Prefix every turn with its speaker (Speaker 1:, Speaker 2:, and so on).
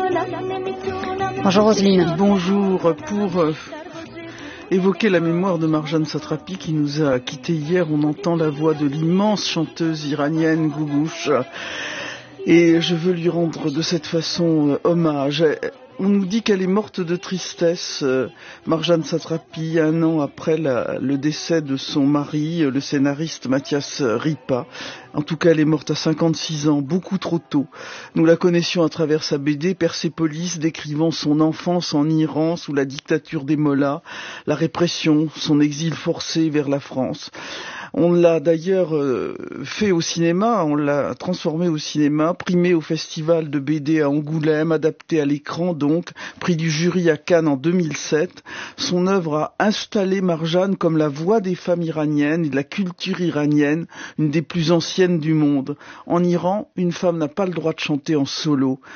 Speaker 1: Bonjour Roselyne.
Speaker 2: Bonjour. Pour évoquer la mémoire de Marjane Satrapi qui nous a quittés hier, on entend la voix de l'immense chanteuse iranienne Gougoush. Et je veux lui rendre de cette façon hommage. On nous dit qu'elle est morte de tristesse, Marjane Satrapi, 1 an après le décès de son mari, le scénariste Mathias Ripa. En tout cas, elle est morte à 56 ans, beaucoup trop tôt. Nous la connaissions à travers sa BD Persépolis, décrivant son enfance en Iran sous la dictature des mollahs, la répression, son exil forcé vers la France. On l'a d'ailleurs fait au cinéma, on l'a transformé au cinéma, primé au festival de BD à Angoulême, adapté à l'écran donc, prix du jury à Cannes en 2007. Son œuvre a installé Marjane comme la voix des femmes iraniennes et de la culture iranienne, une des plus anciennes du monde. En Iran, une femme n'a pas le droit de chanter en solo.